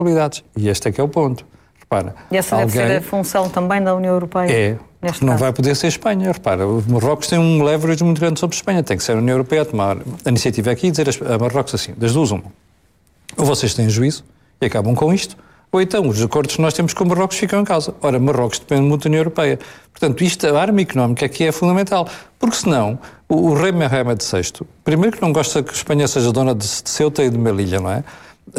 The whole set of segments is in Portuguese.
responsabilidades. E este é que é o ponto. Repara, e essa deve ser a função também da União Europeia? Porque não vai poder ser Espanha. Repara, o Marrocos tem um leverage muito grande sobre Espanha. Tem que ser a União Europeia a tomar a iniciativa aqui e dizer a Marrocos assim, das duas uma. Ou vocês têm juízo e acabam com isto, ou então os acordos que nós temos com o Marrocos ficam em causa. Ora, Marrocos depende muito da União Europeia. Portanto, a arma económica aqui é fundamental. Porque senão, o rei Mohamed VI, primeiro que não gosta que a Espanha seja dona de Ceuta e de Melilla, não é?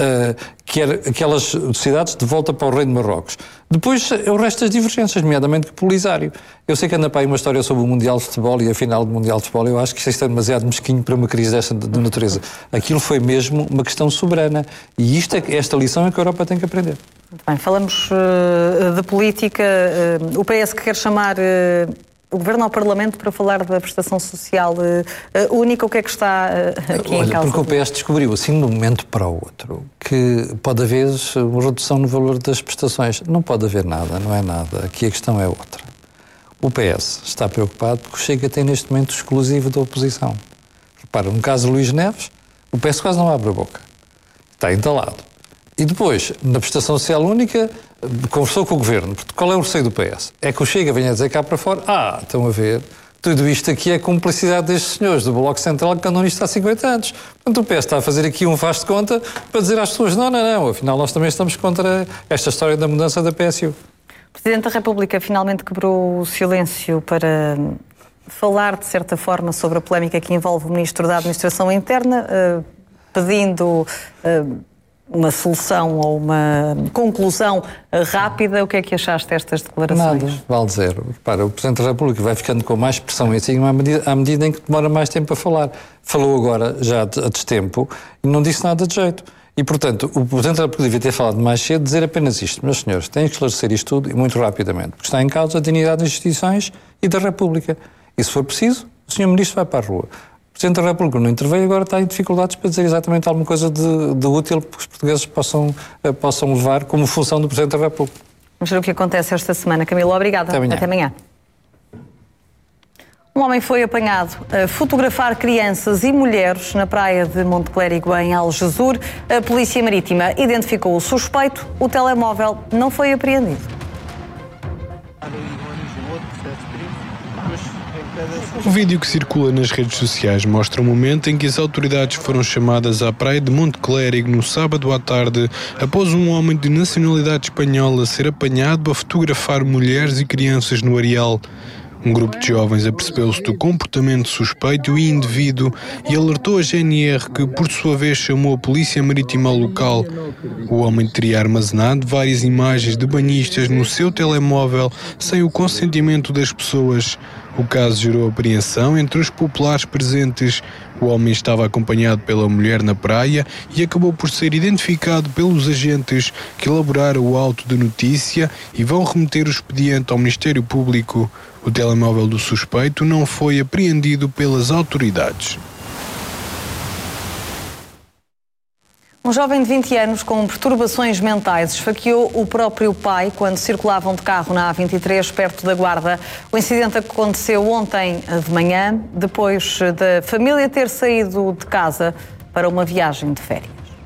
Quer aquelas cidades de volta para o rei de Marrocos. Depois, o resto das divergências, nomeadamente com o Polisário. Eu sei que anda para aí uma história sobre o Mundial de Futebol e a final do Mundial de Futebol. Eu acho que isto é demasiado mesquinho para uma crise desta de natureza. Aquilo foi mesmo uma questão soberana. E esta lição é que a Europa tem que aprender. Muito bem, falamos de política. O PS que quer chamar o Governo ao Parlamento para falar da prestação social única. O que é que está aqui em causa? Porque o PS descobriu, assim, de um momento para o outro, que pode haver uma redução no valor das prestações. Não pode haver nada, não é nada. Aqui a questão é outra. O PS está preocupado porque o Chega tem neste momento exclusivo da oposição. Repara, no caso de Luís Neves, o PS quase não abre a boca. Está entalado. E depois, na prestação social única, conversou com o Governo. Qual é o receio do PS? É que o Chega venha a dizer cá para fora, estão a ver, tudo isto aqui é cumplicidade destes senhores do Bloco Central que andam nisto há 50 anos. Portanto, o PS está a fazer aqui um faz de conta para dizer às pessoas, não, afinal nós também estamos contra esta história da mudança da PSU. O Presidente da República finalmente quebrou o silêncio para falar, de certa forma, sobre a polémica que envolve o Ministro da Administração Interna, pedindo uma solução ou uma conclusão rápida. O que é que achaste destas declarações? Nada, vale zero. Repara, o Presidente da República vai ficando com mais pressão em cima à medida em que demora mais tempo a falar. Falou agora, já a destempo, e não disse nada de jeito. E, portanto, o Presidente da República devia ter falado mais cedo, dizer apenas isto. Meus senhores, têm que esclarecer isto tudo e muito rapidamente, porque está em causa a dignidade das instituições e da República. E, se for preciso, o Sr. Ministro vai para a rua. O Presidente da República não interveio, agora está em dificuldades para dizer exatamente alguma coisa de útil que os portugueses possam levar como função do Presidente da República. Vamos ver o que acontece esta semana. Camilo, obrigada. Até amanhã. Um homem foi apanhado a fotografar crianças e mulheres na praia de Monte Clérigo, em Algesur. A Polícia Marítima identificou o suspeito. O telemóvel não foi apreendido. O vídeo que circula nas redes sociais mostra o momento em que as autoridades foram chamadas à praia de Monte Clérigo no sábado à tarde, após um homem de nacionalidade espanhola ser apanhado a fotografar mulheres e crianças no areal. Um grupo de jovens apercebeu-se do comportamento suspeito e indevido e alertou a GNR, que por sua vez chamou a Polícia Marítima ao local. O homem teria armazenado várias imagens de banhistas no seu telemóvel sem o consentimento das pessoas. O caso gerou apreensão entre os populares presentes. O homem estava acompanhado pela mulher na praia e acabou por ser identificado pelos agentes, que elaboraram o auto de notícia e vão remeter o expediente ao Ministério Público. O telemóvel do suspeito não foi apreendido pelas autoridades. Um jovem de 20 anos com perturbações mentais esfaqueou o próprio pai quando circulavam de carro na A23, perto da Guarda. O incidente aconteceu ontem de manhã, depois da família ter saído de casa para uma viagem de férias.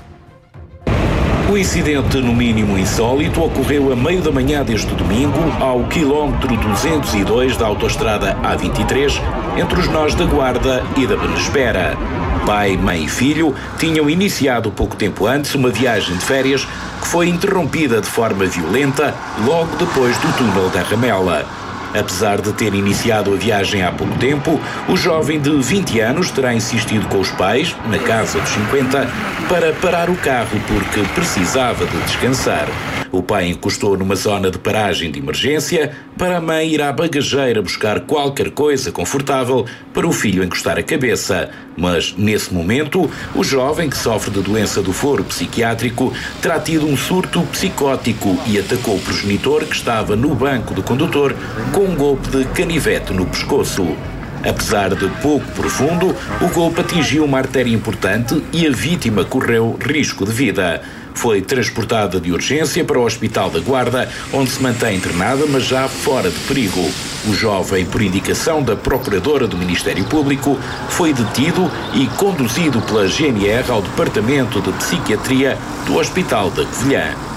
O incidente, no mínimo insólito, ocorreu a meio da manhã deste domingo, ao quilómetro 202 da autoestrada A23, entre os nós da Guarda e da Benespera. Pai, mãe e filho tinham iniciado pouco tempo antes uma viagem de férias que foi interrompida de forma violenta logo depois do túnel da Ramela. Apesar de ter iniciado a viagem há pouco tempo, o jovem de 20 anos terá insistido com os pais, na casa dos 50, para parar o carro porque precisava de descansar. O pai encostou numa zona de paragem de emergência para a mãe ir à bagageira buscar qualquer coisa confortável para o filho encostar a cabeça. Mas, nesse momento, o jovem, que sofre de doença do foro psiquiátrico, terá tido um surto psicótico e atacou o progenitor, que estava no banco do condutor, com um golpe de canivete no pescoço. Apesar de pouco profundo, o golpe atingiu uma artéria importante e a vítima correu risco de vida. foi transportada de urgência para o Hospital da Guarda, onde se mantém internada, mas já fora de perigo. O jovem, por indicação da Procuradora do Ministério Público, foi detido e conduzido pela GNR ao Departamento de Psiquiatria do Hospital da Covilhã.